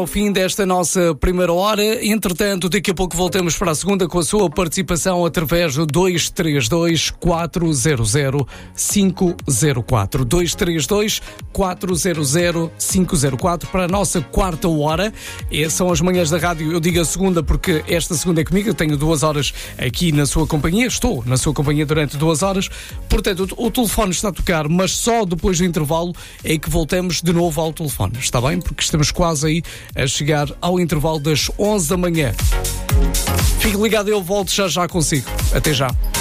Ao fim desta nossa primeira hora, entretanto, daqui a pouco voltamos para a segunda com a sua participação através do 232-400-504. 232-400-504 para a nossa quarta hora. São as manhãs da rádio, eu digo a segunda porque esta segunda é comigo, eu tenho 2 horas aqui na sua companhia, estou na sua companhia durante 2 horas, portanto o telefone está a tocar, mas só depois do intervalo é que voltamos de novo ao telefone, está bem? Porque estamos quase aí a chegar ao intervalo das 11 da manhã. Fique ligado, eu volto já consigo. Até já.